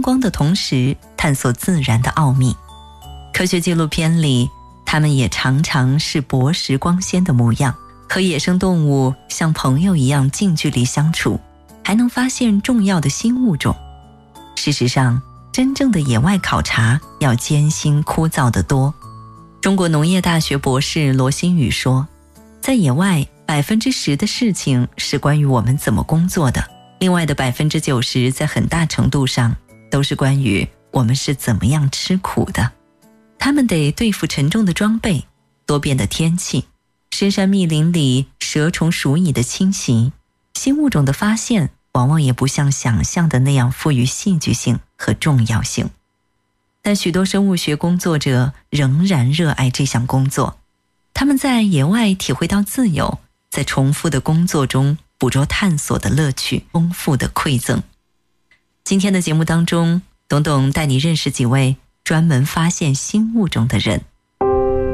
光的同时探索自然的奥秘。科学纪录片里，它们也常常是薄实光鲜的模样，和野生动物像朋友一样近距离相处，还能发现重要的新物种。事实上，真正的野外考察要艰辛枯燥得多。中国农业大学博士罗新宇说，在野外10%的事情是关于我们怎么工作的，另外的90%在很大程度上都是关于我们是怎么样吃苦的。他们得对付沉重的装备、多变的天气、深山密林里蛇虫鼠蚁的侵袭，新物种的发现往往也不像想象的那样富于戏剧性和重要性。但许多生物学工作者仍然热爱这项工作，他们在野外体会到自由，在重复的工作中捕捉探索的乐趣，丰富的馈赠。今天的节目当中，董董带你认识几位专门发现新物种的人。